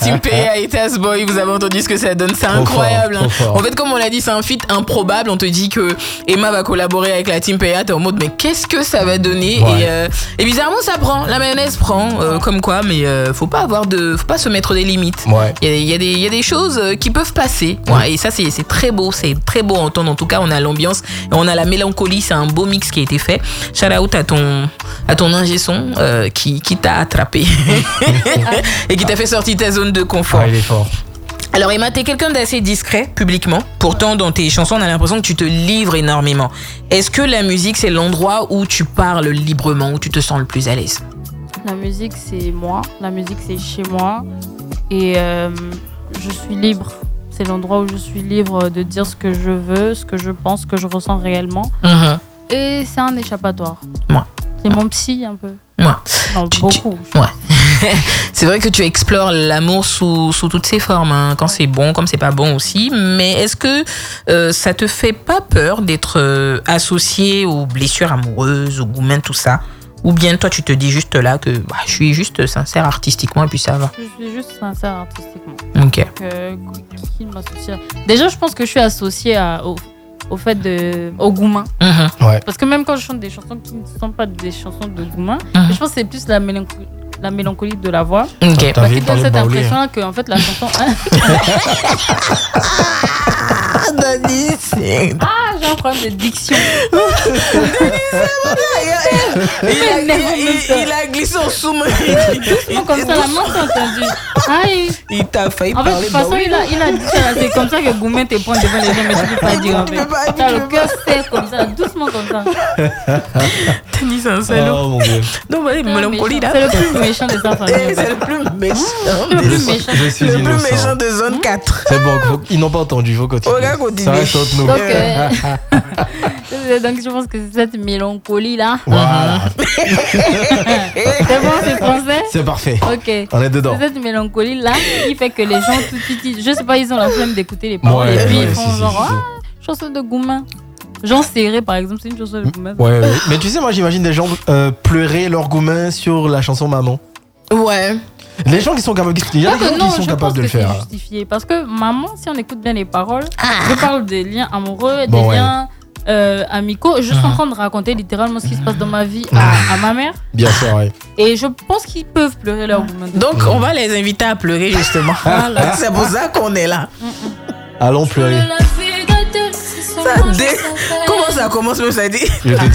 Team PA et Task Boy, vous avez entendu ce que ça donne, c'est trop incroyable. Fort, trop fort. En fait, comme on l'a dit, c'est un feat improbable. On te dit que Emma va collaborer avec la Team PA, t'es en mode mais qu'est-ce que ça va donner? Et bizarrement, ça prend, la mayonnaise prend, comme quoi, mais faut pas se mettre des limites. Ouais. Il y a des choses qui peuvent passer. Ouais, et ça, c'est très beau à entendre. En tout cas, on a l'ambiance, on a la mélancolie, c'est un beau mix qui a été fait. Shout out à ton ingé son qui t'a attrapé et qui t'a fait sortir ta zone de confort. Ah, il est fort. Alors Emma, t'es quelqu'un d'assez discret publiquement. Pourtant, dans tes chansons, on a l'impression que tu te livres énormément. Est-ce que la musique, c'est l'endroit où tu parles librement, où tu te sens le plus à l'aise? La musique, c'est moi. La musique, c'est chez moi. Et je suis libre. C'est l'endroit où je suis libre de dire ce que je veux, ce que je pense, ce que je ressens réellement. Et c'est un échappatoire. Moi. C'est mon psy, un peu. Moi. Non, beaucoup. Ouais. C'est vrai que tu explores l'amour sous toutes ses formes, hein. Quand c'est bon, comme c'est pas bon aussi. Mais est-ce que ça te fait pas peur d'être associé aux blessures amoureuses, aux goumins, tout ça? Ou bien toi, tu te dis juste là que je suis juste sincère artistiquement et puis ça va? Je suis juste sincère artistiquement. Ok. Qui m'associe Déjà, je pense que je suis associée au fait au goumin. Ouais. Parce que même quand je chante des chansons qui ne sont pas des chansons de goumin, je pense que c'est plus la mélancolie de la voix. Ok. Parce qu'il donne cette impression que en fait la chanson. Dani, j'ai un problème de diction. Il a glissé en sous-main. Doucement comme ça, la main t'as entendu. Il t'a failli en fait, parler. De toute façon, il a dit ça. C'est comme ça que Goumen te prend devant les gens, mais tu peux pas dire en fait. T'as le cœur serré comme ça, doucement comme ça. Dani, c'est un salaud. Oh mon Dieu. Non, mélancolie là. C'est le plus méchant de sa famille. C'est le plus méchant. Je suis le plus innocent. méchant de zone 4. C'est bon, ils n'ont pas entendu, il faut continuer. Ça reste entre nous. Donc je pense que c'est cette mélancolie là. Voilà. C'est bon, c'est français? C'est parfait. Ok. On est dedans. C'est cette mélancolie là qui fait que les gens tout de suite, je sais pas, ils ont la flemme d'écouter les paroles et puis ils font chanson de Goumin. Jean Serré par exemple, c'est une chanson de Goumin. Ouais. Mais tu sais, moi j'imagine des gens pleurer leur Goumin sur la chanson Maman. Ouais. Les gens qui sont capables, il y a des gens qui sont capables de le faire. C'est justifié parce que Maman, si on écoute bien les paroles, je parle des liens amoureux, des liens amicaux. Je suis en train de raconter littéralement ce qui se passe dans ma vie à ma mère. Bien sûr, oui. Et je pense qu'ils peuvent pleurer leur Goumin. Donc on va les inviter à pleurer justement. Voilà. C'est pour ça qu'on est là. Allons pleurer. Comment ça commence même ça dit?